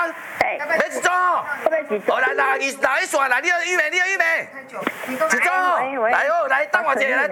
哎， 要一组哦。好，来61线来，你有预备，一组哦。来哦，来等我一下，来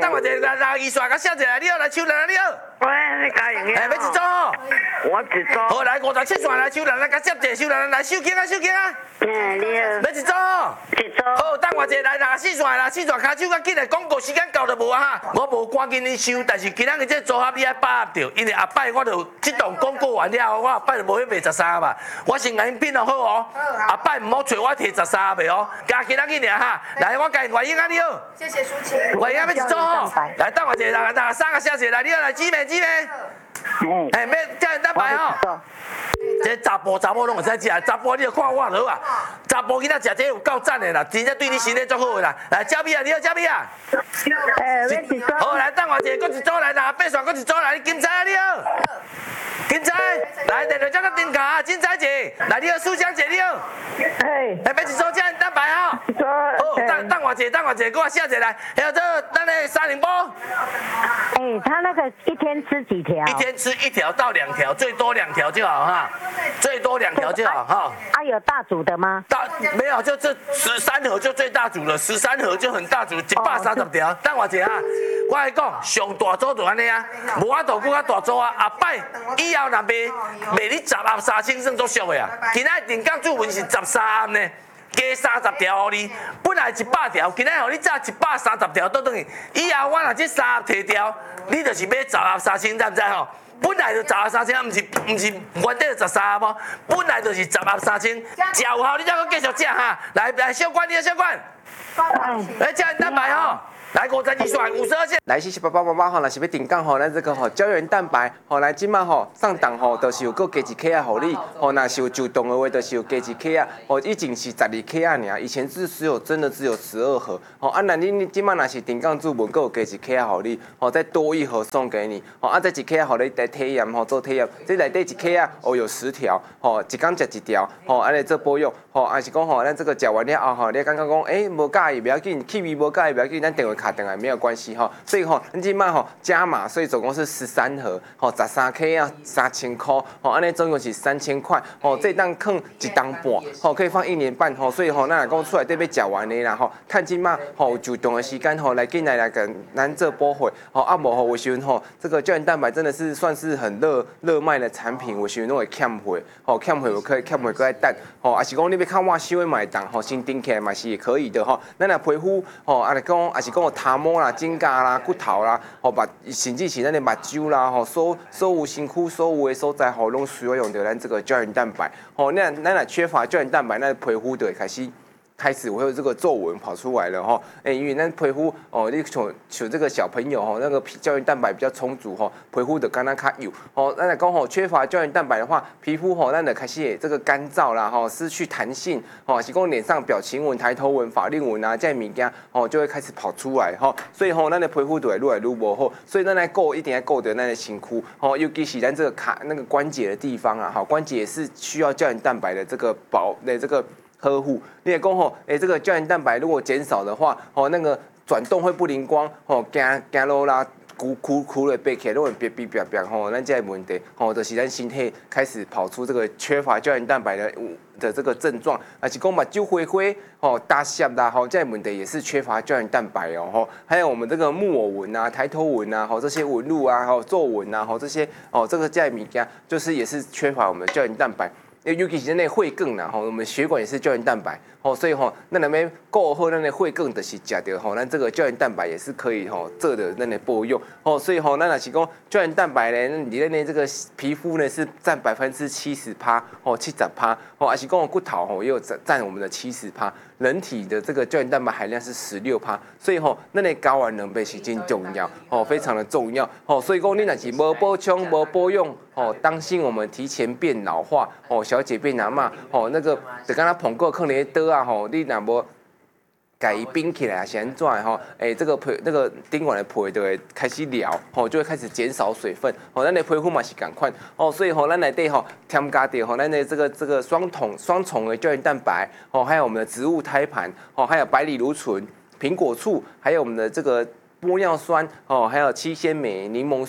61线，甲写一下，你好，来手来，你好。 喂，你加营哎，要一组哦。 我一组。 好，来57线来，手来，甲接一下，手来，来手机啊。 哎，你好。 要一组哦。 一组。 好，等我一下，来64线啦，4线骹手较紧的，广告时间到就无啊哈。我无赶紧去收，但是今仔日这组合你爱把握着，因为后摆我就这档广告完了，我后摆就无去卖13嘛。我先甲因品好哦，后摆唔好找我摕13卖哦，加今仔日尔哈。来，我甲因原因啊，你好。 谢谢舒淇。 原因要一组哦。来，等我一下，来3个小姐来，你好，来姊妹。哎，要叫人蛋白哦。这查甫拢会使食，查甫你著看我就好啊。查甫囡仔食这有够赞的啦，真正对你身体足好的啦。来，焦米啊，你好，焦米啊。 哎，要一组。 好，来等我一下，搁一组来，8线搁一组来，你金彩你好。金彩，来，第二张个顶卡，金彩姐，来你好，苏香姐你好。 哎， 来，要一组叫人蛋白哦。好，等我一下，给我写一下来。还有这咱的30波。 哎，他那个一天吃几条？ 一天吃1条到2条，最多2条就好哈，最多2条就好哈。 啊，有大组的吗？ 没有，就这13盒就最大组了，13盒就很大组，130条。等我一下，我来讲，上大组就安尼啊，无法度搁较大组啊。后摆以后若卖你10盒3000算足俗的啊。今仔定岗注文是13盒呢。加30条予你，本来100条，今仔互你炸130条倒转去。以后我若这3盒摕掉，你就是买10盒3000，知唔知吼？本来就10盒3000，毋是原底就13盒无，本来就是10盒3000，食有效你才搁继续食哈。来，小关，你的小关，来吃蛋白吼。来52线52线， 来8888吼，若是要顶杠吼，咱这个吼胶原蛋白吼，来今麦吼上档吼，都是有够加1克啊，互你吼，若是有就动的话，都是有加1克啊，哦，以前是12克啊尔，以前只有12盒，吼，啊，那你今麦若是顶杠注文，够有加1克啊，互你，吼，再多1盒送给你，吼，啊，再1克啊，互你来体验吼，做体验，这内底1克啊，哦，有10条，吼，一工食1条，吼，安尼做保养，吼，还是讲吼，咱这个食完了后吼，你感觉讲，无介意不要紧，气味无介意不要紧，咱电话卡电话没有关系哈，所以吼，咱今麦吼加码，所以总共是13盒，吼13 K 啊，3000块，吼，安尼总共是3000块，吼，这档放1档半，吼，可以放1年半，吼，所以吼，咱来讲出来得要食完的啦，吼，看今麦吼就动的时间吼，来进来跟咱这波会，吼，啊无吼，我想吼，这个胶原蛋白真的是算是很热卖的产品，我想拢会欠货，吼，欠货我可以欠货搁来等，吼，还是讲你要看我收的买档，吼，先顶起来嘛是也可以的，吼，咱来皮肤，吼，啊来讲，还是讲有头毛啦、指甲啦、骨头啦，吼，甚至是咱的目睭啦，吼，所有身躯所有的所在，吼，拢需要用到咱这个胶原蛋白，吼，咱若缺乏胶原蛋白，咱皮肤就会开始会有这个皱纹跑出来了哈，因为咱皮肤哦，你像这个小朋友哈，那个胶原蛋白比较充足哈，皮肤就干那较油哦。咱来讲吼，缺乏胶原蛋白的话，皮肤吼，咱就开始这个干燥啦哈，失去弹性哦，是讲脸上表情纹、抬头纹、法令纹啊，这物件哦就会开始跑出来哈。所以吼，咱的皮肤就会越来越无好，所以咱来顾一定要顾着咱的身躯哦，尤其是咱这个那个关节的地方啊，哈，关节也是需要胶原蛋白的这个这个呵护，你也讲吼，这个胶原蛋白如果减少的话，那个转动会不灵光，走路啦，苦了背起来都会别，咱这个问题，就是咱身体开始跑出这个缺乏胶原蛋白的这个症状，而且讲目睭灰，大虾啦，这个问题也是缺乏胶原蛋白哦，还有我们这个木偶纹啊、抬头纹啊，这些纹路啊，皱纹啊，这些这个这物件就是也是缺乏我们的胶原蛋白。尤其是那血管啦，我们血管也是胶原蛋白，所以那咱们顾好咱的血管，就是食到咱这个胶原蛋白也是可以做的咱的保养，所以咱若是讲胶原蛋白呢，你的这个皮肤呢是占70%，70%，还是讲骨头也有占我们的70%，人体的这个胶原蛋白含量是16%，所以咱的睾丸卵白是真重要，非常的重要，所以讲你若是无补充、无保养，当心我们提前变老化，小姐变阿嬷，那个就敢若碰过可能咧倒啊，你若无改冰起来是安怎的这个那个顶管的皮就会开始疗，就会开始减少水分，咱的皮肤嘛是同款，所以咱内底添加到咱的这个双重的胶原蛋白，还有我们的植物胎盘，还有白藜芦醇、苹果醋，还有我们的这个玻尿酸还有7仙镁、柠檬